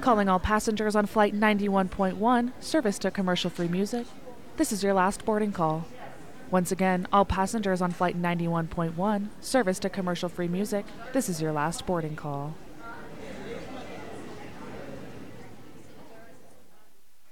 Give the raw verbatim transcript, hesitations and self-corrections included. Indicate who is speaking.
Speaker 1: Calling all passengers on Flight ninety-one point one, service to commercial-free music. This is your last boarding call. Once again, all passengers on Flight ninety-one point one, service to commercial-free music. This is your last boarding call.